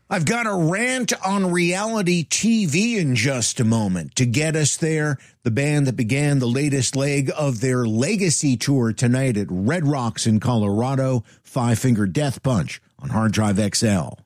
I've got a rant on reality TV in just a moment. To get us there, the band that began the latest leg of their Legacy tour tonight at Red Rocks in Colorado, Five Finger Death Punch on Hard Drive XL.